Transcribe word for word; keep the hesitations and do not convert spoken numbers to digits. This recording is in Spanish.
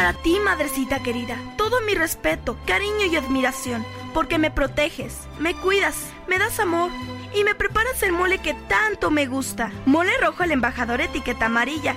Para ti, madrecita querida, todo mi respeto, cariño y admiración, porque me proteges, me cuidas, me das amor y me preparas el mole que tanto me gusta. Mole rojo al embajador etiqueta amarilla